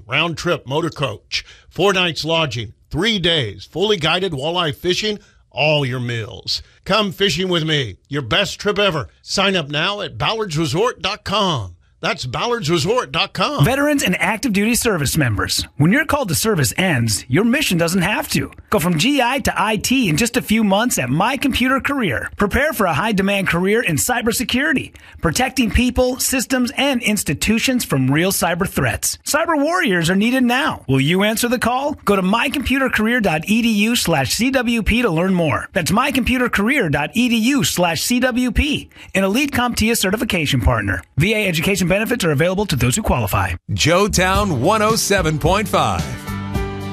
round trip motor coach, 4 nights lodging, 3 days, fully guided walleye fishing, all your meals. Come fishing with me. Your best trip ever. Sign up now at ballardsresort.com. That's ballardsresort.com. Veterans and active duty service members. When your call to service ends, your mission doesn't have to. Go from GI to IT in just a few months at My Computer Career. Prepare for a high-demand career in cybersecurity, protecting people, systems, and institutions from real cyber threats. Cyber warriors are needed now. Will you answer the call? Go to mycomputercareer.edu/CWP to learn more. That's mycomputercareer.edu/CWP, an Elite CompTIA certification partner. VA education benefits are available to those who qualify. Joetown 107.5.